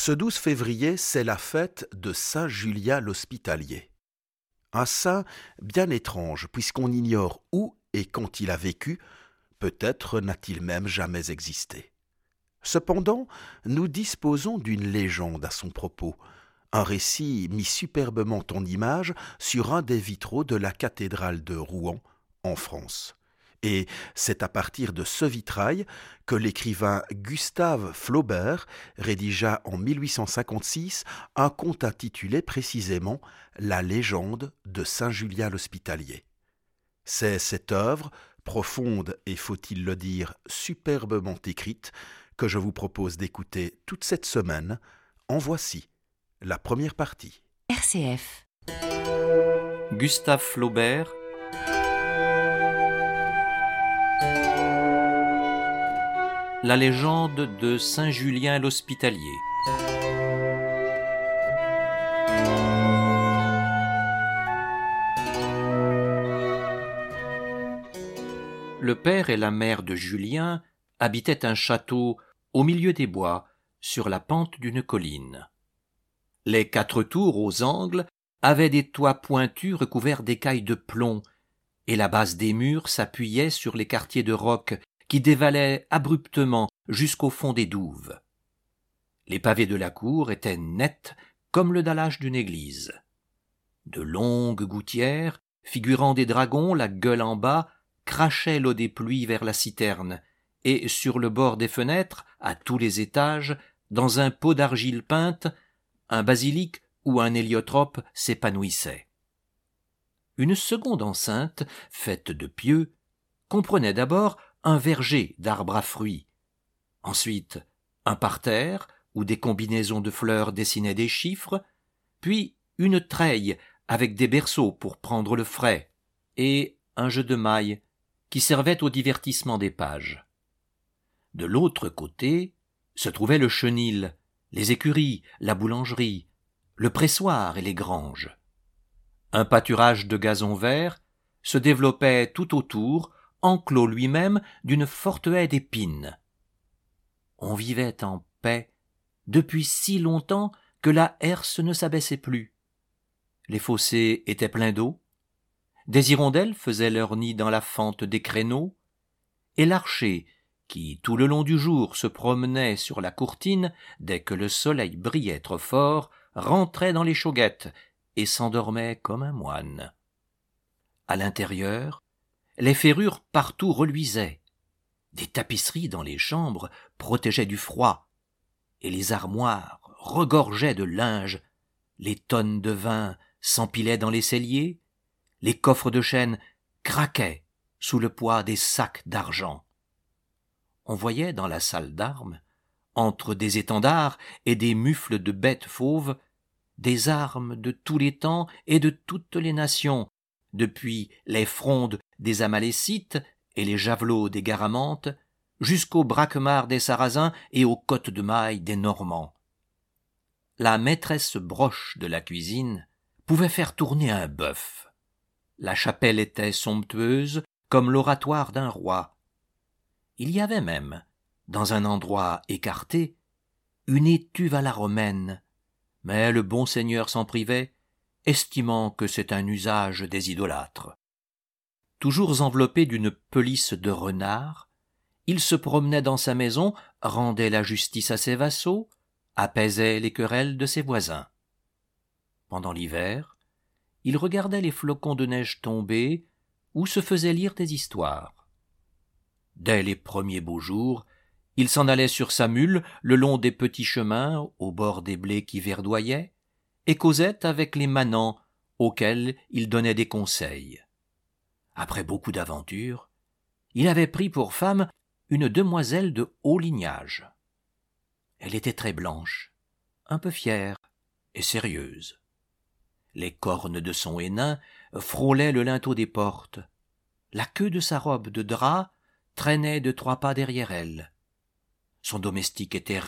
Ce 12 février, c'est la fête de Saint Julien l'Hospitalier. Un saint bien étrange, puisqu'on ignore où et quand il a vécu, peut-être n'a-t-il même jamais existé. Cependant, nous disposons d'une légende à son propos, un récit mis superbement en image sur un des vitraux de la cathédrale de Rouen, en France. Et c'est à partir de ce vitrail que l'écrivain Gustave Flaubert rédigea en 1856 un conte intitulé précisément « La légende de Saint Julien l'Hospitalier ». C'est cette œuvre, profonde et, faut-il le dire, superbement écrite, que je vous propose d'écouter toute cette semaine. En voici la première partie. RCF. Gustave Flaubert. La légende de Saint Julien l'Hospitalier. Le père et la mère de Julien habitaient un château au milieu des bois, sur la pente d'une colline. Les 4 tours aux angles avaient des toits pointus recouverts d'écailles de plomb, et la base des murs s'appuyait sur les quartiers de roc qui dévalaient abruptement jusqu'au fond des douves. Les pavés de la cour étaient nets comme le dallage d'une église. De longues gouttières, figurant des dragons, la gueule en bas, crachaient l'eau des pluies vers la citerne, et sur le bord des fenêtres, à tous les étages, dans un pot d'argile peinte, un basilic ou un héliotrope s'épanouissait. Une seconde enceinte, faite de pieux, comprenait d'abord un verger d'arbres à fruits, ensuite un parterre où des combinaisons de fleurs dessinaient des chiffres, puis une treille avec des berceaux pour prendre le frais, et un jeu de mailles qui servait au divertissement des pages. De l'autre côté se trouvait le chenil, les écuries, la boulangerie, le pressoir et les granges. Un pâturage de gazon vert se développait tout autour, enclos lui-même d'une forte haie d'épines. On vivait en paix depuis si longtemps que la herse ne s'abaissait plus. Les fossés étaient pleins d'eau, des hirondelles faisaient leur nid dans la fente des créneaux, et l'archer, qui tout le long du jour se promenait sur la courtine, dès que le soleil brillait trop fort, rentrait dans les chauguettes et s'endormait comme un moine. À l'intérieur, les ferrures partout reluisaient, des tapisseries dans les chambres protégeaient du froid, et les armoires regorgeaient de linge, les tonnes de vin s'empilaient dans les celliers, les coffres de chêne craquaient sous le poids des sacs d'argent. On voyait dans la salle d'armes, entre des étendards et des mufles de bêtes fauves, des armes de tous les temps et de toutes les nations, depuis les frondes des Amalécites et les javelots des Garamantes, jusqu'aux braquemars des Sarrasins et aux cottes de mailles des Normands. La maîtresse broche de la cuisine pouvait faire tourner un bœuf. La chapelle était somptueuse comme l'oratoire d'un roi. Il y avait même, dans un endroit écarté, une étuve à la romaine, mais le bon seigneur s'en privait, estimant que c'est un usage des idolâtres. Toujours enveloppé d'une pelisse de renard, il se promenait dans sa maison, rendait la justice à ses vassaux, apaisait les querelles de ses voisins. Pendant l'hiver, il regardait les flocons de neige tomber ou se faisait lire des histoires. Dès les premiers beaux jours, il s'en allait sur sa mule le long des petits chemins au bord des blés qui verdoyaient et causait avec les manants auxquels il donnait des conseils. Après beaucoup d'aventures, il avait pris pour femme une demoiselle de haut lignage. Elle était très blanche, un peu fière et sérieuse. Les cornes de son hennin frôlaient le linteau des portes. La queue de sa robe de drap traînait de 3 pas derrière elle. Son domestique était